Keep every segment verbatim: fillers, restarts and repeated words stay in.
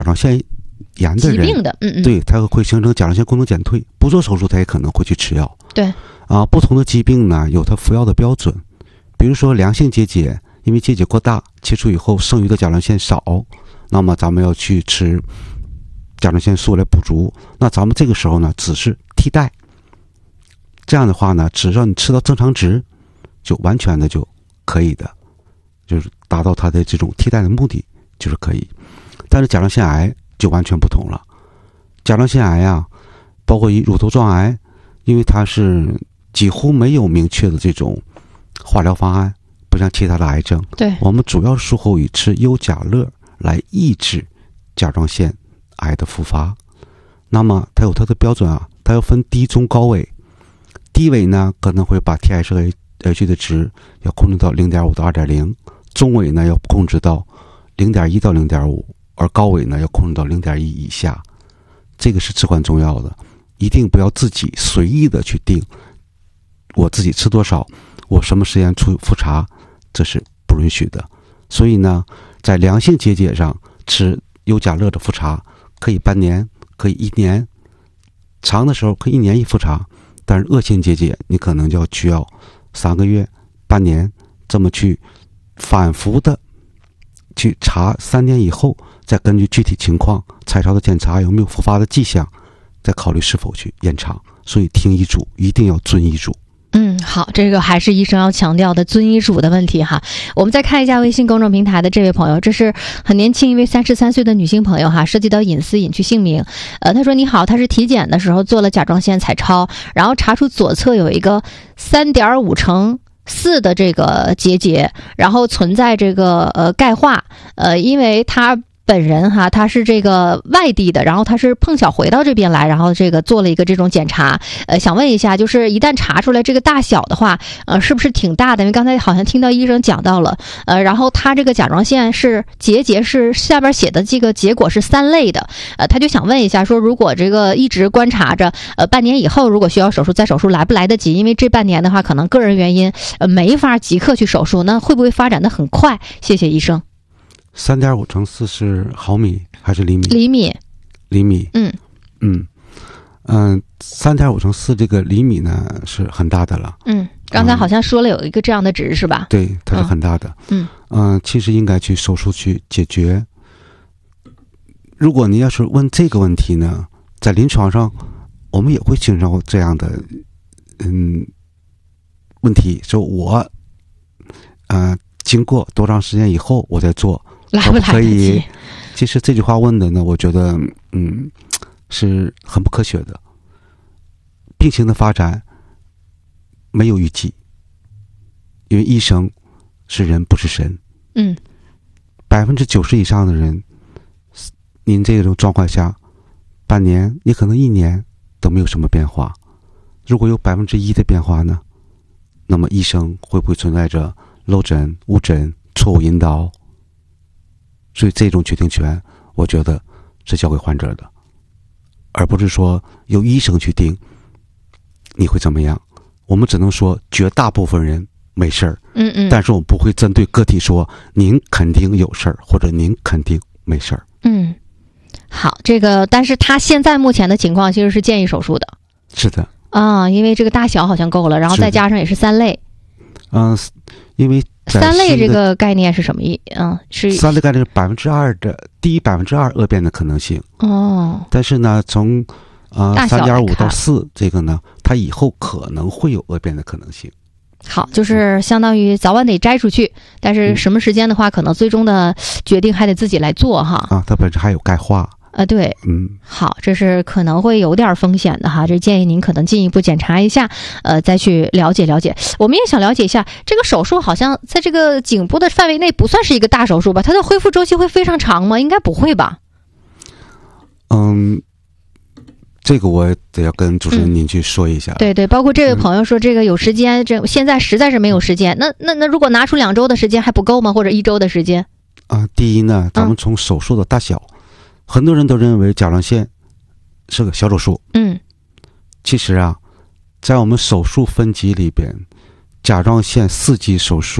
状腺炎的人， 疾病的，嗯嗯， 对，它会形成甲状腺功能减退，不做手术它也可能会去吃药。 对， 啊，不同的疾病呢有它服药的标准，比如说良性结节，因为结节过大，切除以后剩余的甲状腺少，那么咱们要去吃甲状腺素来补足。那咱们这个时候呢，只是替代。这样的话呢，只要你吃到正常值，就完全的就可以的，就是达到它的这种替代的目的，就是可以。但是甲状腺癌就完全不同了。甲状腺癌啊，包括以乳头状癌，因为它是几乎没有明确的这种化疗方案，不像其他的癌症。 对， 我们主要术后以吃优甲乐来抑制甲状腺癌的复发。那么它有它的标准啊，它要分低、中、高危。低危呢，可能会把 T S H 的值要控制到 零点五 到 二点零， 中危呢要控制到 零点一 到 零点五， 而高危呢要控制到 零点一 以下。这个是至关重要的，一定不要自己随意的去定我自己吃多少，我什么时间出复查，这是不允许的。所以呢，在良性结节上吃优甲乐的复查可以半年，可以一年，长的时候可以一年一复查。但是恶性结节你可能就要需要三个月、半年这么去反复的去查，三年以后再根据具体情况彩超的检查有没有复发的迹象，再考虑是否去延长。所以听医嘱，一定要遵医嘱。 嗯，好，这个还是医生要强调的遵医嘱的问题哈。我们再看一下微信公众平台的这位朋友，这是很年轻一位三十三岁的女性朋友哈，涉及到隐私隐去姓名。呃，她说你好，她是体检的时候做了甲状腺彩超，然后查出左侧有一个三点五乘四的这个结节，然后存在这个呃钙化，呃，因为她本人哈，他是这个外地的，然后他是碰巧回到这边来，然后这个做了一个这种检查，呃，想问一下，就是一旦查出来这个大小的话，呃，是不是挺大的？因为刚才好像听到医生讲到了，呃，然后他这个甲状腺是结节，是下边写的这个结果是三类的，呃，他就想问一下，说如果这个一直观察着，呃，半年以后如果需要手术，再手术来不来得及？因为这半年的话，可能个人原因，呃，没法即刻去手术，那会不会发展的很快？谢谢医生。 三点五乘四是毫米还是厘米？ 厘米。 厘米。 嗯嗯嗯，三点五乘四这个厘米呢是很大的了。 嗯，刚才好像说了有一个这样的值、嗯、是吧？ 对，它是很大的。 嗯嗯、呃，其实应该去手术去解决。如果你要是问这个问题呢，在临床上我们也会经常有这样的嗯问题，说我呃经过多长时间以后我再做， 来不来得及？ 可不可以？其实这句话问的呢，我觉得嗯是很不科学的。病情的发展没有预计，因为医生是人不是神。 嗯， 百分之九十以上的人，您这种状况下，半年也可能一年都没有什么变化。如果有百分之一的变化呢，那么医生会不会存在着漏诊、误诊、错误引导？所以这种决定权，我觉得是交给患者的，而不是说由医生去定你会怎么样。我们只能说绝大部分人没事儿， 嗯嗯， 但是我们不会针对个体说您肯定有事儿，或者您肯定没事儿。 嗯，好，这个但是他现在目前的情况其实是建议手术的。 是的。 啊，因为这个大小好像够了，然后再加上也是三类。 嗯、呃，因为三类这个概念是什么意？嗯，是三类概念是百分之二的低百分之二恶变的可能性。 哦， 但是呢，从呃三点五到四这个呢，它以后可能会有恶变的可能性。 好，就是相当于早晚得摘出去，但是什么时间的话，嗯、可能最终的决定还得自己来做哈。 啊，它本身还有钙化。 啊，对， 嗯， 好，这是可能会有点风险的哈，这建议您可能进一步检查一下，呃，再去了解了解。我们也想了解一下，这个手术好像在这个颈部的范围内不算是一个大手术吧？它的恢复周期会非常长吗？应该不会吧？ 嗯，这个我得要跟主持人您去说一下。 嗯、对对，包括这位朋友说这个有时间，嗯、这现在实在是没有时间。那那那如果拿出两周的时间还不够吗？或者一周的时间？ 啊，第一呢，咱们从手术的大小。嗯，很多人都认为甲状腺是个小手术。 嗯， 其实啊，在我们手术分级里边，甲状腺四级手术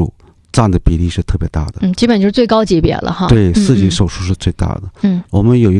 占的比例是特别大的。 嗯，基本就是最高级别了哈。 对，四级手术是最大的。 嗯， 我们有一